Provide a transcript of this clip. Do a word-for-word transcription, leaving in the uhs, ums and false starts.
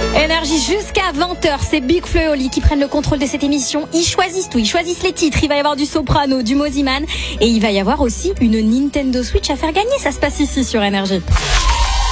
Énergie jusqu'à vingt heures, c'est Big Flo et Oli qui prennent le contrôle de cette émission. Ils choisissent tout, ils choisissent les titres. Il va y avoir du soprano, du Mosiman et il va y avoir aussi une Nintendo Switch à faire gagner. Ça se passe ici sur Énergie.